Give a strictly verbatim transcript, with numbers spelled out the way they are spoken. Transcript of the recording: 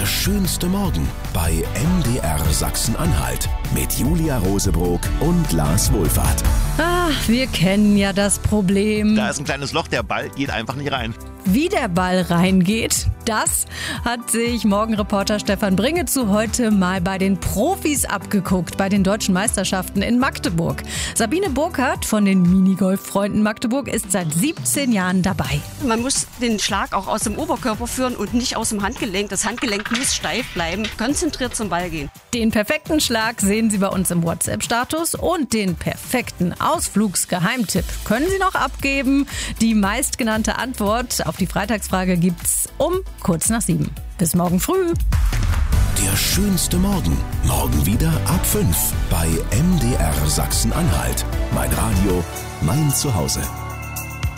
Der schönste Morgen bei M D R Sachsen-Anhalt mit Julia Rosebrock und Lars Wohlfahrt. Ah, wir kennen ja das Problem. Da ist ein kleines Loch, der Ball geht einfach nicht rein. Wie der Ball reingeht, das hat sich Morgenreporter Stefan Bringezu heute mal bei den Profis abgeguckt, bei den deutschen Meisterschaften in Magdeburg. Sabine Burkhardt von den Minigolf-Freunden Magdeburg ist seit siebzehn Jahren dabei. Man muss den Schlag auch aus dem Oberkörper führen und nicht aus dem Handgelenk. Das Handgelenk muss steif bleiben, konzentriert zum Ball gehen. Den perfekten Schlag sehen Sie bei uns im WhatsApp-Status und den perfekten Ausflugsgeheimtipp können Sie noch abgeben. Die meistgenannte Antwort auf die Freitagsfrage gibt's um kurz nach sieben. Bis morgen früh. Der schönste Morgen. Morgen wieder ab fünf bei M D R Sachsen-Anhalt. Mein Radio, mein Zuhause.